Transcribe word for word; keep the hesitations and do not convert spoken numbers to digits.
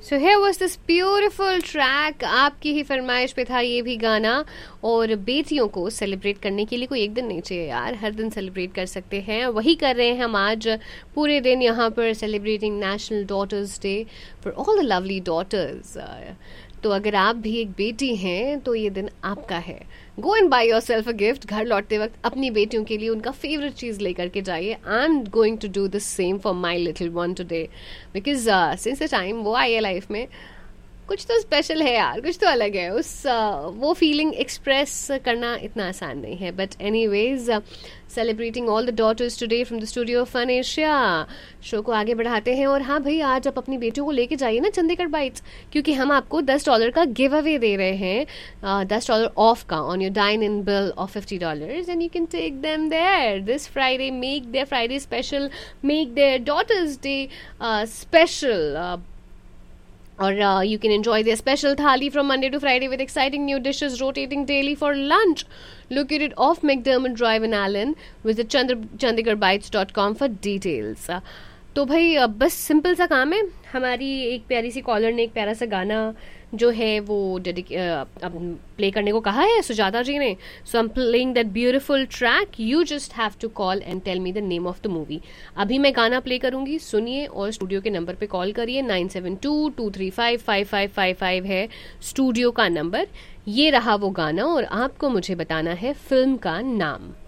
So here was this beautiful track, आपकी ही फरमाइश पे था ये भी गाना। और बेटियों को सेलिब्रेट करने के लिए कोई एक दिन नहीं चाहिए यार, हर दिन सेलिब्रेट कर सकते हैं। वही कर रहे हैं हम आज पूरे दिन यहाँ पर, celebrating national daughters day for all the lovely daughters. तो अगर आप भी एक बेटी हैं तो ये दिन आपका है। Go and by your self a gift. घर लौटते वक्त अपनी बेटियों के लिए उनका फेवरेट चीज़ लेकर के जाइए। I am going to do the same for my little one today, because since the time वो आई है लाइफ में, कुछ तो स्पेशल है यार, कुछ तो अलग है। उस uh, वो फीलिंग एक्सप्रेस करना इतना आसान नहीं है। But any ways, celebrating all the daughters today from the studio of fun Asia. Show को आगे बढ़ाते हैं। और हाँ भाई, आज आप अपनी बेटियों को लेके जाइए ना चंडीगढ़ बाइट्स, क्योंकि हम आपको दस डॉलर का गिव अवे दे रहे हैं, दस डॉलर ऑफ का on your dine in bill of fifty dollars, and you can take them there this Friday. Make their Friday special, make their daughters day special. Or uh, you can enjoy their special thali from Monday to Friday with exciting new dishes rotating daily for lunch. Located off McDermott Drive in Allen. Visit chandigarh bites dot com for details. Uh, तो भाई uh, बस simple सा काम है। हमारी एक प्यारी सी collar ने एक प्यारा सा गाना जो है वो डेडिके अब प्ले करने को कहा है सुजाता जी ने। सो I am playing that beautiful track. You just have to call and tell me the name of the movie. अभी मैं गाना प्ले करूंगी, सुनिए और स्टूडियो के नंबर पे कॉल करिए। Nine seven to to three five five five five five है स्टूडियो का नंबर। ये रहा वो गाना और आपको मुझे बताना है फिल्म का नाम।